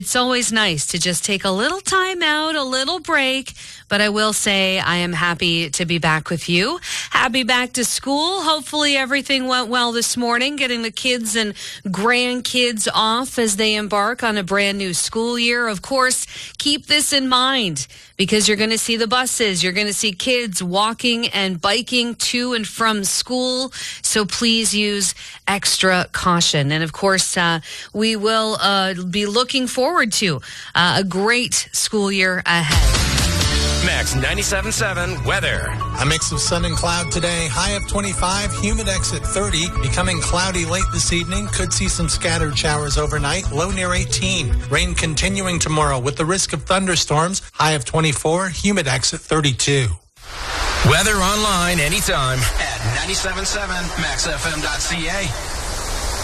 It's always nice to just take a little time out, a little break, but I will say I am happy to be back with you. Happy back to school. Hopefully everything went well this morning, getting the kids and grandkids off as they embark on a brand new school year. Of course, keep this in mind because you're going to see the buses. You're going to see kids walking and biking to and from school. So please use extra caution. And of course, we will be looking forward to a great school year ahead. Max 97.7 weather. A mix of sun and cloud today. High of 25, humidex at 30. Becoming cloudy late this evening. Could see some scattered showers overnight. Low near 18. Rain continuing tomorrow with the risk of thunderstorms. High of 24, humidex at 32. Weather online anytime at 97.7maxfm.ca.